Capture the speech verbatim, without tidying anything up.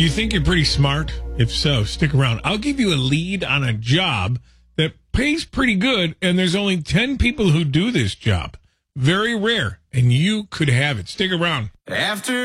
You think you're pretty smart? If so, stick around. I'll give you a lead on a job that pays pretty good, and there's only ten people who do this job. Very rare, and you could have it. Stick around. After